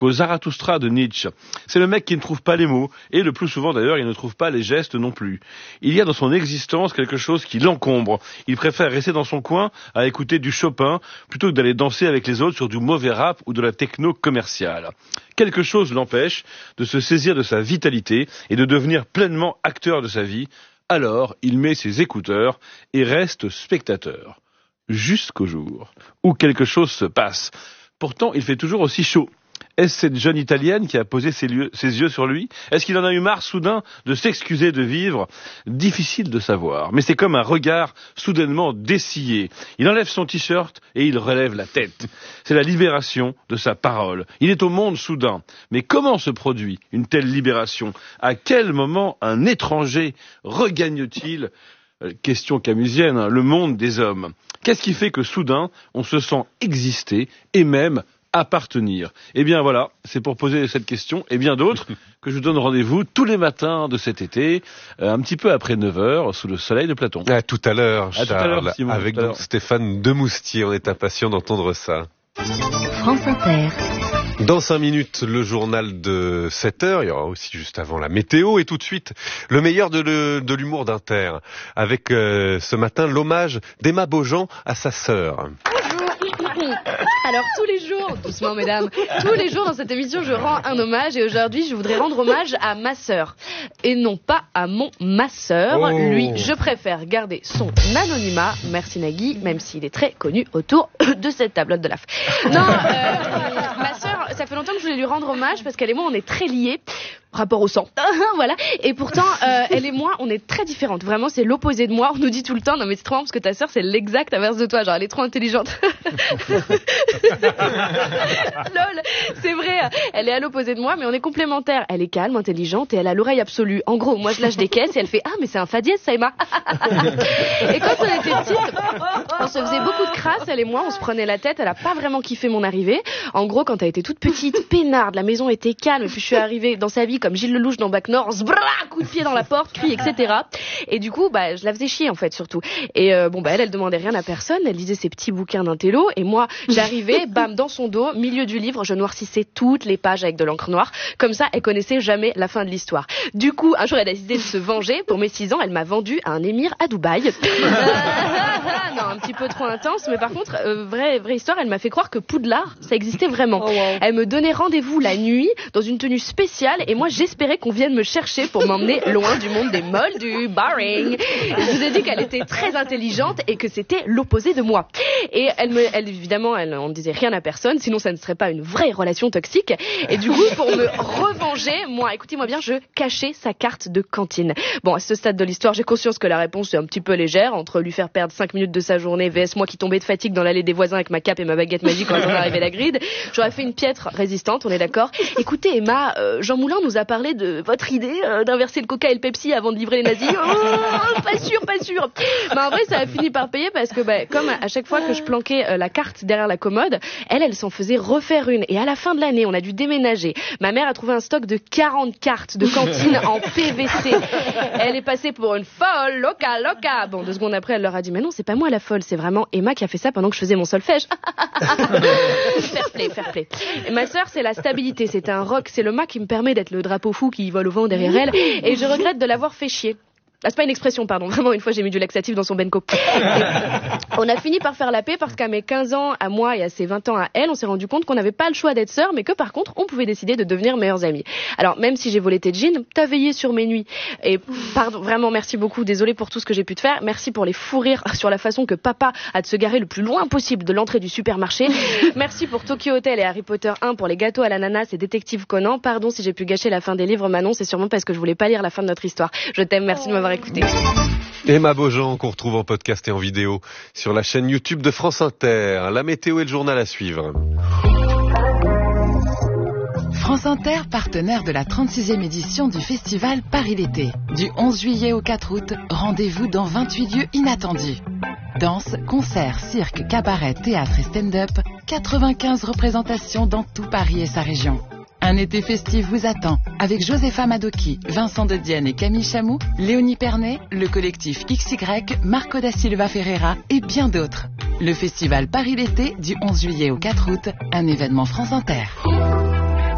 au Zarathustra de Nietzsche. C'est le mec qui ne trouve pas les mots, et le plus souvent d'ailleurs, il ne trouve pas les gestes non plus. Il y a dans son existence quelque chose qui l'encombre. Il préfère rester dans son coin à écouter du Chopin, plutôt que d'aller danser avec les autres sur du mauvais rap ou de la techno commerciale. Quelque chose l'empêche de se saisir de sa vitalité et de devenir pleinement acteur de sa vie. Alors, il met ses écouteurs et reste spectateur. Jusqu'au jour où quelque chose se passe. Pourtant, il fait toujours aussi chaud. Est-ce cette jeune Italienne qui a posé ses yeux sur lui? Est-ce qu'il en a eu marre soudain de s'excuser de vivre? Difficile de savoir, mais c'est comme un regard soudainement dessillé. Il enlève son t-shirt et il relève la tête. C'est la libération de sa parole. Il est au monde soudain. Mais comment se produit une telle libération? À quel moment un étranger regagne-t-il, question camusienne, hein, le monde des hommes? Qu'est-ce qui fait que soudain on se sent exister et même appartenir? Eh bien voilà, c'est pour poser cette question et bien d'autres que je vous donne rendez-vous tous les matins de cet été, un petit peu après 9h, sous le soleil de Platon. À tout à l'heure, Charles, tout à l'heure, Simon, avec donc Stéphane Demoustier. On est impatient d'entendre ça. France Inter. Dans 5 minutes, le journal de 7h, il y aura aussi juste avant la météo et tout de suite le meilleur de l'humour d'Inter avec ce matin l'hommage d'Emma Beaujean à sa sœur. Alors tous les jours, doucement mesdames, tous les jours dans cette émission je rends un hommage et aujourd'hui je voudrais rendre hommage à ma sœur et non pas à mon masseur. Oh. Lui, je préfère garder son anonymat, merci Nagui, même s'il est très connu autour de cette tablote de l'AF. Non, ma sœur, ça fait longtemps que je voulais lui rendre hommage parce qu'elle et moi on est très liés. Rapport au sang, voilà. Et pourtant, elle et moi, on est très différentes. Vraiment, c'est l'opposé de moi. On nous dit tout le temps, non mais c'est trop marrant parce que ta sœur, c'est l'exact inverse de toi. Genre, elle est trop intelligente. Lol, c'est vrai. Elle est à l'opposé de moi, mais on est complémentaires. Elle est calme, intelligente et elle a l'oreille absolue. En gros, moi, je lâche des caisses et elle fait, ah mais c'est un fa dièse, ça, Emma. Et quand on était petites, on se faisait beaucoup de crasse, elle et moi. On se prenait la tête. Elle a pas vraiment kiffé mon arrivée. En gros, quand elle était toute petite, peinarde, la maison était calme. Et puis je suis arrivée dans sa vie comme Gilles Lelouch dans Bac Nord, coup de pied dans la porte, cri, etc. Et du coup, je la faisais chier en fait surtout. Et elle demandait rien à personne, elle lisait ses petits bouquins d'intello et moi, j'arrivais, bam, dans son dos, milieu du livre, je noircissais toutes les pages avec de l'encre noire. Comme ça, elle connaissait jamais la fin de l'histoire. Du coup, un jour, elle a décidé de se venger. Pour mes 6 ans, elle m'a vendu à un émir à Dubaï. Non, un petit peu trop intense, mais par contre, vraie histoire, elle m'a fait croire que Poudlard, ça existait vraiment. Oh, wow. Elle me donnait rendez-vous la nuit dans une tenue spéciale et moi, j'espérais qu'on vienne me chercher pour m'emmener loin du monde des moldus, boring. Je vous ai dit qu'elle était très intelligente et que c'était l'opposé de moi. Et elle évidemment, on ne disait rien à personne, sinon ça ne serait pas une vraie relation toxique. Et du coup, pour me revenger, moi, écoutez-moi bien, je cachais sa carte de cantine. Bon, à ce stade de l'histoire, j'ai conscience que la réponse est un petit peu légère, entre lui faire perdre 5 minutes de sa journée, vs moi qui tombais de fatigue dans l'allée des voisins avec ma cape et ma baguette magique quand on arrivait à la grille. J'aurais fait une piètre résistante, on est d'accord. Écoutez, Emma, Jean Moulin nous a parlé de votre idée d'inverser le Coca et le Pepsi avant de livrer les nazis. Oh, pas sûr. Mais en vrai, ça a fini par payer parce que, comme à chaque fois que je planquais la carte derrière la commode, elle s'en faisait refaire une. Et à la fin de l'année, on a dû déménager. Ma mère a trouvé un stock de 40 cartes de cantine en PVC. Elle est passée pour une folle, loca. Bon, 2 secondes après, elle leur a dit, mais non, c'est pas moi la folle, c'est vraiment Emma qui a fait ça pendant que je faisais mon solfège. Fair play. Et ma sœur, c'est la stabilité, c'est un rock, c'est le mât qui me permet d'être le drapeau fou qui vole au vent derrière elle, et je regrette de l'avoir fait chier. Ah, c'est pas une expression, pardon. Vraiment, une fois, j'ai mis du laxatif dans son Benko. On a fini par faire la paix parce qu'à mes 15 ans à moi et à ses 20 ans à elle, on s'est rendu compte qu'on n'avait pas le choix d'être sœurs, mais que par contre, on pouvait décider de devenir meilleures amies. Alors, même si j'ai volé tes jeans, t'as veillé sur mes nuits. Et pardon, vraiment, merci beaucoup. Désolée pour tout ce que j'ai pu te faire. Merci pour les fous rires sur la façon que papa a de se garer le plus loin possible de l'entrée du supermarché. Merci pour Tokyo Hotel et Harry Potter 1 pour les gâteaux à l'ananas et Détective Conan. Pardon si j'ai pu gâcher la fin des livres, Manon, c'est sûrement parce que je voulais pas lire la fin de notre histoire. Je t'aime, merci de m'avoir écouté. Emma Beaujean qu'on retrouve en podcast et en vidéo sur la chaîne YouTube de France Inter. La météo et le journal à suivre. France Inter, partenaire de la 36e édition du festival Paris l'été. Du 11 juillet au 4 août, rendez-vous dans 28 lieux inattendus. Danse, concerts, cirque, cabaret, théâtre et stand-up, 95 représentations dans tout Paris et sa région. Un été festif vous attend avec Josepha Madoki, Vincent de Dienne et Camille Chamou, Léonie Pernet, le collectif XY, Marco da Silva Ferreira et bien d'autres. Le festival Paris l'été du 11 juillet au 4 août, un événement France Inter.